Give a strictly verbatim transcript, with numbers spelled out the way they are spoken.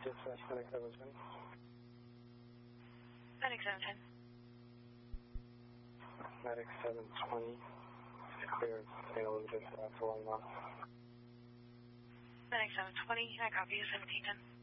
Dispatch, Medic seven ten. Medic seven ten. Medic seven twenty. Clear Saint Elizabeth after one mile. Medic seven twenty, I copy you, seventeen ten.